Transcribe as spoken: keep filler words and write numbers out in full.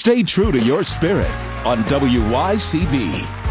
Stay true to your spirit on W Y C B.